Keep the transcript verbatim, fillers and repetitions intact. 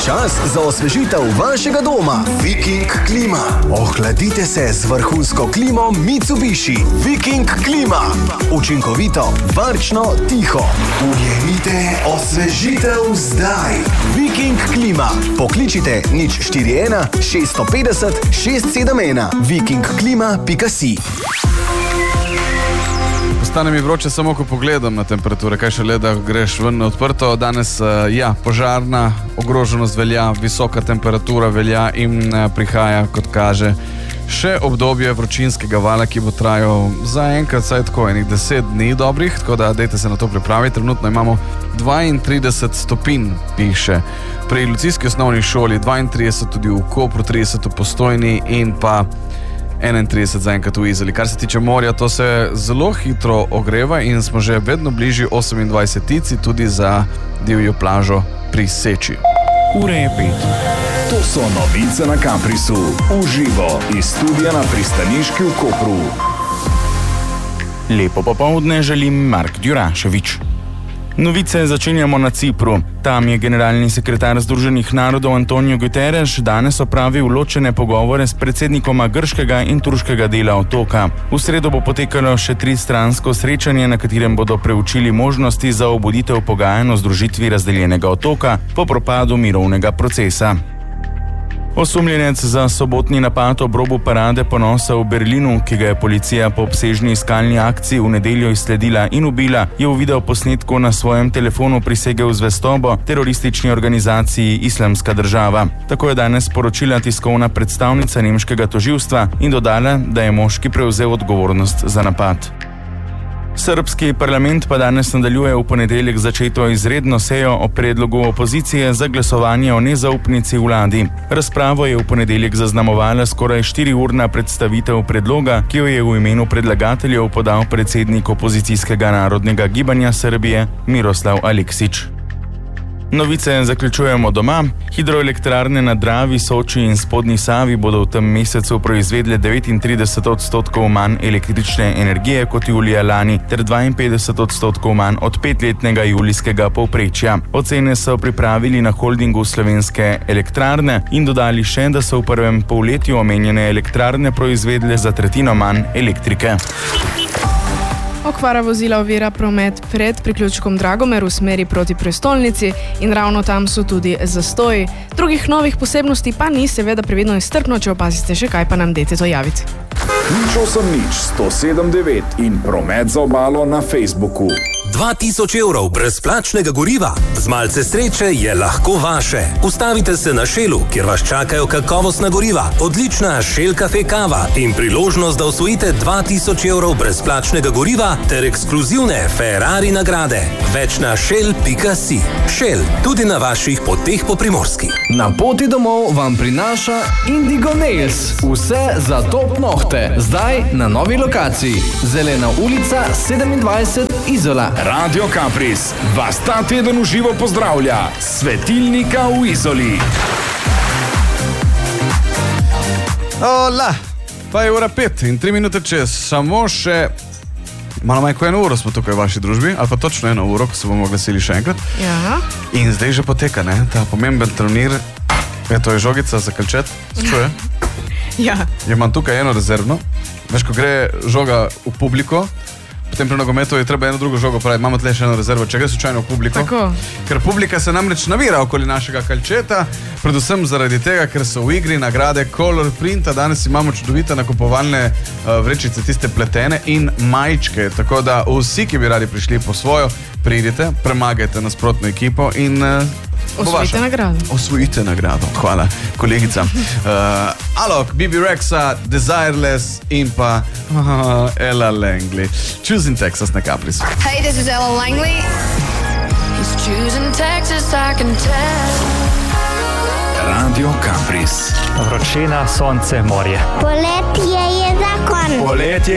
Čas za osvežitev vašega doma. Viking klima. Ohladite se z vrhunsko klimo Mitsubishi. Viking klima. Učinkovito, varčno, tiho. Ujemite osvežitev zdaj. Viking klima. Pokličite nič štiri ena šest pet nula šest sedem ena. viking klima pika si. Stane mi vroče samo, ko pogledam na temperature, kaj še le, da greš ven odprto. Danes, ja, požarna ogroženost velja, visoka temperatura velja in prihaja, kot kaže, še obdobje vročinskega vala, ki bo trajal za enkrat, saj tako enih deset dni dobrih, tako da dejte se na to pripraviti. Trenutno imamo dvaintrideset stopinj, piše. Pri Lucijski osnovni šoli dvaintrideset, tudi v Kopru trideset v Postojni in pa enaintrideset zaenkrat v Izoli. Kar se tiče morja, to se zelo hitro ogreva in smo že vedno bližji osemindvajsetici, tudi za divjo plažo pri Seči. Ure je pet. To so novice na Caprisu. Uživo iz studia na pristaniški v Kopru. Lepo popoldne želim Mark Djuraševič. Novice začenjamo na Cipru. Tam je generalni sekretar Združenih narodov Antonio Guterres danes opravil ločene pogovore s predsednikoma grškega in turškega dela otoka. V sredo bo potekalo še tristransko srečanje, na katerem bodo preučili možnosti za obuditev pogajanj o združitvi razdeljenega otoka po propadu mirovnega procesa. Osumljenec za sobotni napad ob robu parade ponosa v Berlinu, ki ga je policija po obsežni iskalni akciji v nedeljo izsledila in ubila, je v videoposnetku na svojem telefonu prisegel zvestobo teroristični organizaciji Islamska država. Tako je danes sporočila tiskovna predstavnica nemškega tožilstva in dodala, da je moški prevzel odgovornost za napad. Srbski parlament pa danes nadaljuje v ponedeljek začeto izredno sejo o predlogu opozicije za glasovanje o nezaupnici vladi. Razpravo je v ponedeljek zaznamovala skoraj štiriurna predstavitev predloga, ki jo je v imenu predlagateljev podal predsednik opozicijskega narodnega gibanja Srbije Miroslav Aleksić. Novice zaključujemo doma. Hidroelektrarne na Dravi, Soči in Spodnji Savi bodo v tem mesecu proizvedle devetintrideset odstotkov manj električne energije kot julija lani ter dvainpetdeset odstotkov manj od petletnega julijskega povprečja. Ocene so pripravili na holdingu Slovenske elektrarne in dodali še, da so v prvem polletju omenjene elektrarne proizvedle za tretjino manj elektrike. Okvara vozila ovira promet pred priključkom Dragomer v smeri proti prestolnici in ravno tam so tudi zastoji. Drugih novih posebnosti pa ni, seveda previdno in strpno, če opazite še kaj, pa nam dajte to javiti. Nič osem nič sto sedem devet in promet za obalo na Facebooku. dva tisoč evrov brezplačnega goriva. Z malce sreče je lahko vaše. Ustavite se na Shellu, kjer vas čakajo kakovostna goriva, odlična Shell Cafe kava in priložnost, da osvojite dva tisoč evrov brezplačnega goriva ter ekskluzivne Ferrari nagrade. Več na shell pika si. Shell, tudi na vaših poteh po Primorski. Na poti domov vam prinaša Indigo Nails. Vse za top nohte. Zdaj na novi lokaciji. Zelena ulica sedemindvajset Izola. Radio Capris vas ta teden v živo pozdravlja. Svetilnika v Izoli. Ola, pa je ura pet in tri minute čez. Samo še malo manj kot eno uro smo tukaj v vaši družbi, ali pa točno eno uro, ko se bomo oglasili še enkrat. Ja. In zdaj že poteka, ne? Ta pomemben turnir. Je to je žogica za kalčet, se čuje? Ja. Je imam tukaj eno rezervno. Veš, ko gre žoga v publiko, potem pri nogometu je treba eno drugo žogo pravi, imamo tle še eno rezervo, če gre slučajno v publiko. Tako. Ker publika se namreč navira okoli našega kalčeta, predvsem zaradi tega, ker so v igri nagrade Color Printa. Danes imamo čudovite nakupovalne uh, vrečice, tiste pletene in majčke, tako da vsi, ki bi radi prišli po svojo, pridite, premagajte nasprotno ekipo in uh, osvojite nagrado. Osvojite nagrado, hvala, kolegica. Uh, Alok, B B Rexa, Desireless in pa uh, Ella Langley. Choosing Texas na Caprisu. Hey, this is Ella Langley. He's choosing Texas, I can tell. Radio Capris. Vročina, sonce, morje. Poletje je zakon. Poletje